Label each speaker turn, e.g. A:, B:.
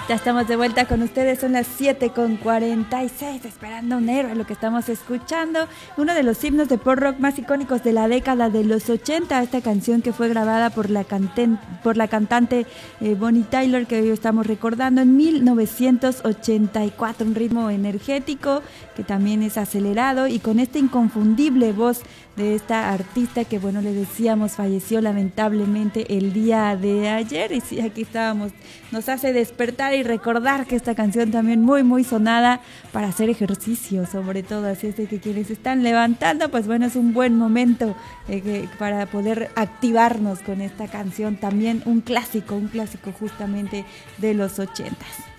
A: Ya estamos de vuelta con ustedes, son las 7:46, esperando un héroe, lo que estamos escuchando, uno de los himnos de pop rock más icónicos de la década de los 80, esta canción que fue grabada por la cantante Bonnie Tyler, que hoy estamos recordando en 1984, un ritmo energético que también es acelerado y con esta inconfundible voz de esta artista que, bueno, le decíamos, falleció lamentablemente el día de ayer. Y sí, aquí estábamos, nos hace despertar y recordar que esta canción también muy, muy sonada para hacer ejercicio, sobre todo. Así es de que quienes están levantando, pues bueno, es un buen momento para poder activarnos con esta canción. También un clásico justamente de los 80s.